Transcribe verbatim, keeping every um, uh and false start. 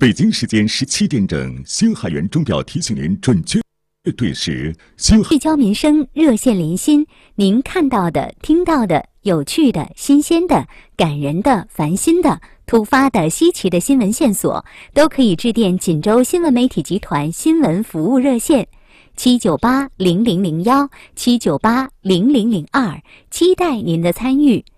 北京时间十七点整，星海源钟表提醒您准确对时。星聚焦民生，热线连心，您看到的、听到的、有趣的、新鲜的、感人的、烦心的、突发的、稀奇的新闻线索，都可以致电锦州新闻媒体集团新闻服务热线七九八零零零幺七九八零零零二，期待您的参与。